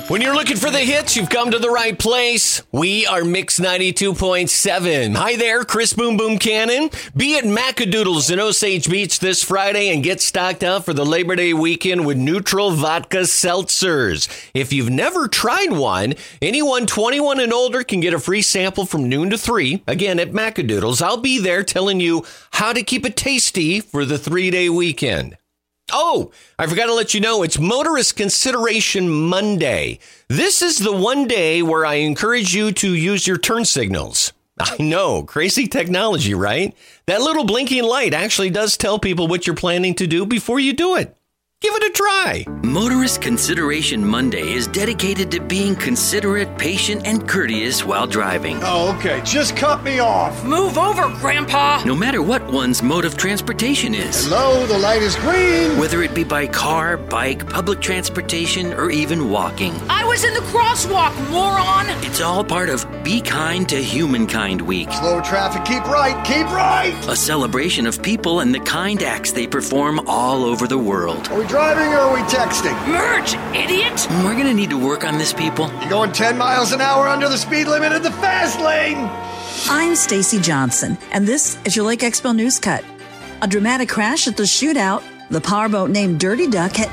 When you're looking for the hits, you've come to the right place. We are Mix 92.7. Hi there, Chris Boom Boom Cannon. Be at Macadoodles in Osage Beach this Friday and get stocked out for the Labor Day weekend with neutral vodka seltzers. If you've never tried one, anyone 21 and older can get a free sample from noon to 3. Again, at Macadoodles. I'll be there telling you how to keep it tasty for the 3-day weekend. Oh, I forgot to let you know, it's Motorist Consideration Monday. This is the one day where I encourage you to use your turn signals. I know, crazy technology, right? That little blinking light actually does tell people what you're planning to do before you do it. Give it a try. Motorist Consideration Monday is dedicated to being considerate, patient, and courteous while driving. Oh, okay. Just cut me off. Move over, Grandpa. No matter what one's mode of transportation is. Hello, the light is green. Whether it be by car, bike, public transportation, or even walking. I was in the crosswalk, moron. It's all part of Be Kind to Humankind Week. Slow traffic, keep right, keep right. A celebration of people and the kind acts they perform all over the world. Are we driving or are we texting? Merge, idiot. We're going to need to work on this, people. You're going 10 miles an hour under the speed limit in the fast lane. I'm Stacy Johnson, and this is your Lake Expo News Cut. A dramatic crash at the shootout. The powerboat named Dirty Duck hit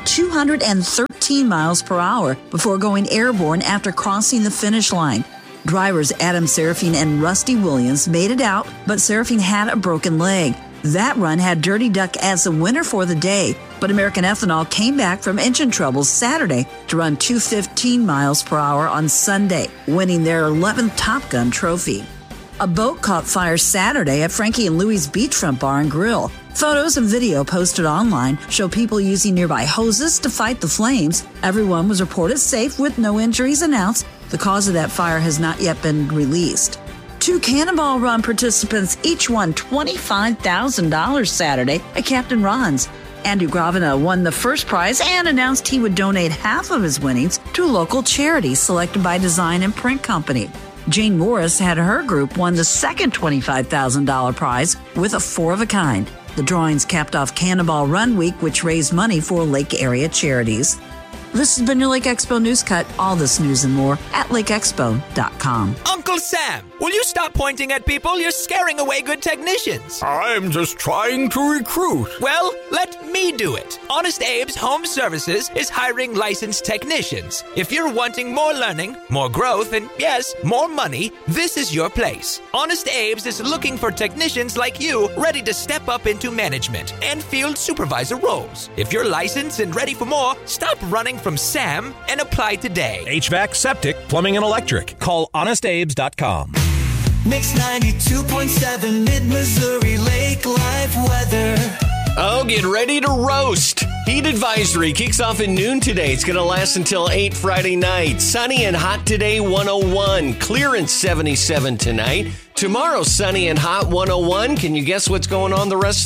213 miles per hour before going airborne after crossing the finish line. Drivers Adam Serafine and Rusty Williams made it out, but Serafine had a broken leg. That run had Dirty Duck as the winner for the day, but American Ethanol came back from engine troubles Saturday to run 215 miles per hour on Sunday, winning their 11th Top Gun trophy. A boat caught fire Saturday at Frankie and Louie's Beachfront Bar and Grill. Photos and video posted online show people using nearby hoses to fight the flames. Everyone was reported safe with no injuries announced. The cause of that fire has not yet been released. 2 Cannonball Run participants each won $25,000 Saturday at Captain Ron's. Andrew Gravina won the first prize and announced he would donate half of his winnings to a local charity selected by Design and Print Company. Jane Morris had her group won the second $25,000 prize with a 4-of-a-kind. The drawings capped off Cannonball Run Week, which raised money for lake area charities. This has been your Lake Expo News Cut. All this news and more at lakeexpo.com. Uncle Sam, will you stop pointing at people? You're scaring away good technicians. I'm just trying to recruit. Well, let me do it. Honest Abe's Home Services is hiring licensed technicians. If you're wanting more learning, more growth, and yes, more money, this is your place. Honest Abe's is looking for technicians like you ready to step up into management and field supervisor roles. If you're licensed and ready for more, stop running from Sam and apply today. HVAC, septic, plumbing, and electric. Call HonestAbes.com. Mix 92.7 Mid-Missouri Lake Live weather. Oh, get ready to roast. Heat advisory kicks off at noon today. It's going to last until 8 Friday night. Sunny and hot today, 101. Clearance, 77 tonight. Tomorrow, sunny and hot, 101. Can you guess what's going on the rest of